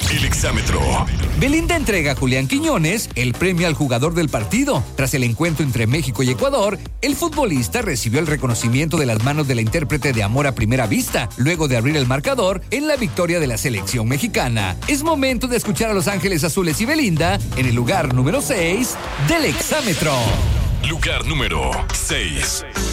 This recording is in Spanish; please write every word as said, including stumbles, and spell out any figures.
El exámetro. Belinda entrega a Julián Quiñones el premio al jugador del partido. Tras el encuentro entre México y Ecuador, el futbolista recibió el reconocimiento de las manos de la intérprete de Amor a Primera Vista, luego de abrir el marcador en la victoria de la selección mexicana. Es momento de escuchar a Los Ángeles Azules y Belinda en el lugar número seis del exámetro. Lugar número seis.